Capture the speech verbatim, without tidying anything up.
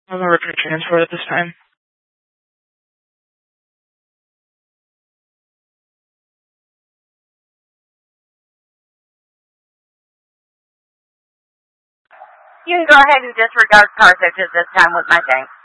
I'm a record transport at this time. You can go ahead and disregard car search at this time with my thanks.